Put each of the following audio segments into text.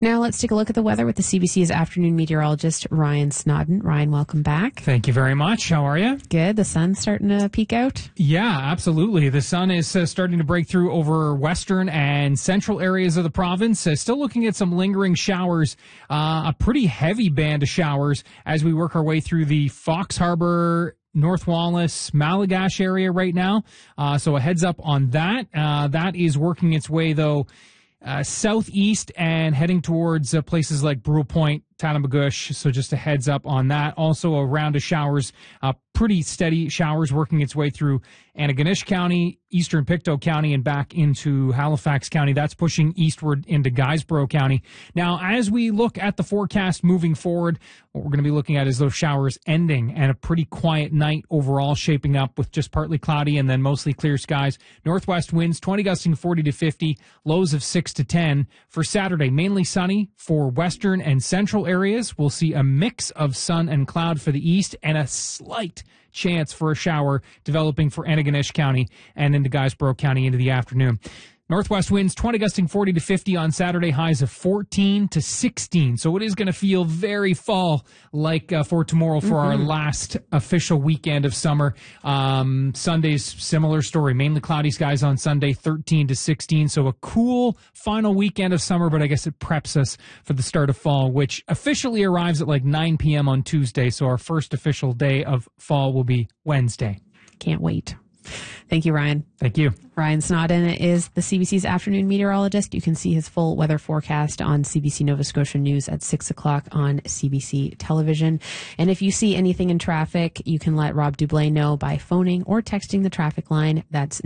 Now let's take a look at the weather with the CBC's afternoon meteorologist, Ryan Snodden. Ryan, welcome back. Thank you very much. How are you? Good. The sun's starting to peek out? Yeah, absolutely. The sun is starting to break through over western and central areas of the province. Still looking at some lingering showers, a pretty heavy band of showers as we work our way through the Fox Harbour, North Wallace, Malagash area right now. So a heads up on that. That is working its way, though, southeast and heading towards places like Brule Point, Tatamagouche. So just a heads up on that. Also a round of showers, pretty steady showers working its way through Antigonish County, eastern Pictou County, and back into Halifax County. That's pushing eastward into Guysborough County. Now, as we look at the forecast moving forward, what we're going to be looking at is those showers ending and a pretty quiet night overall shaping up with just partly cloudy and then mostly clear skies. Northwest winds, 20 gusting 40 to 50, lows of 6 to 10. For Saturday, mainly sunny for western and central areas. We'll see a mix of sun and cloud for the east and a slight chance for a shower developing for Antigonish County and into Guysborough County into the afternoon. Northwest winds, 20 gusting 40 to 50 on Saturday, highs of 14 to 16. So it is going to feel very fall-like for tomorrow for our last official weekend of summer. Sunday's similar story, mainly cloudy skies on Sunday, 13 to 16. So a cool final weekend of summer, but I guess it preps us for the start of fall, which officially arrives at like 9 p.m. on Tuesday. So our first official day of fall will be Wednesday. Can't wait. Thank you, Ryan. Thank you. Ryan Snodden is the CBC's afternoon meteorologist. You can see his full weather forecast on CBC Nova Scotia News at 6 o'clock on CBC television. And if you see anything in traffic, you can let Rob Dublé know by phoning or texting the traffic line. That's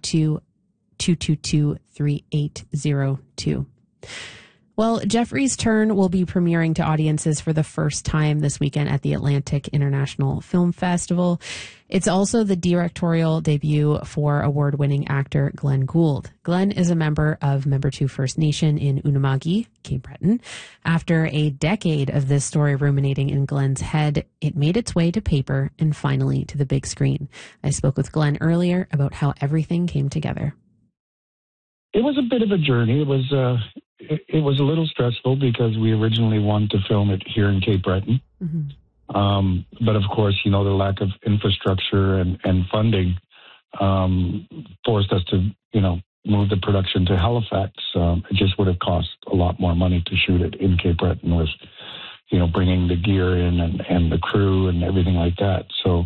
902-222-3802. Well, Jeffrey's Turn will be premiering to audiences for the first time this weekend at the Atlantic International Film Festival. It's also the directorial debut for award-winning actor Glenn Gould. Glenn is a member of Member 2 First Nation in Unama'ki, Cape Breton. After a decade of this story ruminating in Glenn's head, it made its way to paper and finally to the big screen. I spoke with Glenn earlier about how everything came together. It was a bit of a journey. It was a little stressful because we originally wanted to film it here in Cape Breton. But of course, the lack of infrastructure and funding forced us to, move the production to Halifax. It just would have cost a lot more money to shoot it in Cape Breton with, bringing the gear in and the crew and everything like that. So,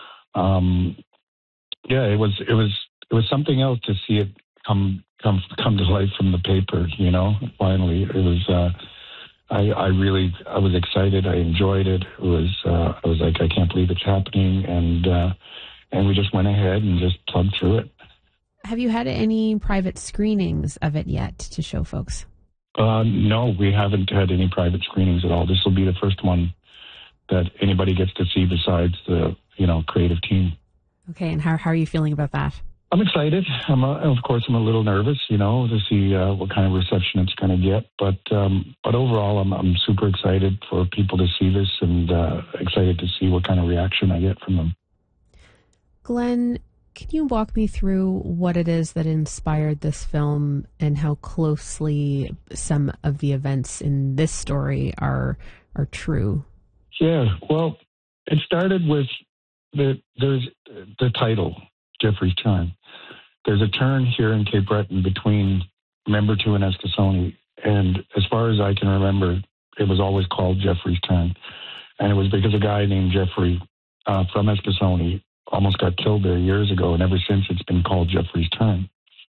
it was something else to see it come to life from the paper, finally. It was, I was excited. I enjoyed it. I was like, I can't believe it's happening. And we just went ahead and just plugged through it. Have you had any private screenings of it yet to show folks? No, we haven't had any private screenings at all. This will be the first one that anybody gets to see besides the, creative team. Okay. And how are you feeling about that? I'm excited. Of course, I'm a little nervous, to see what kind of reception it's going to get. But overall, I'm super excited for people to see this and excited to see what kind of reaction I get from them. Glenn, can you walk me through what it is that inspired this film and how closely some of the events in this story are true? Yeah, well, it started with the title, Jeffrey's Turn. There's a turn here in Cape Breton between Member 2 and Eskasoni. And as far as I can remember, it was always called Jeffrey's Turn. And it was because a guy named Jeffrey from Eskasoni almost got killed there years ago. And ever since, it's been called Jeffrey's Turn.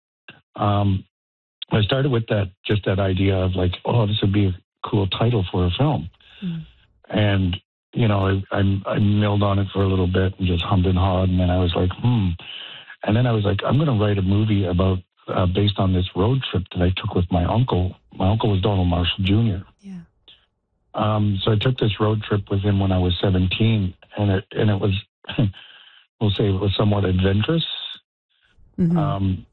I started with that idea of like, oh, this would be a cool title for a film. And, I milled on it for a little bit and just hummed and hawed. And then I was like, And then I was like, I'm going to write a movie about based on this road trip that I took with my uncle. My uncle was Donald Marshall Jr. Yeah. So I took this road trip with him when I was 17, and it was, we'll say, it was somewhat adventurous.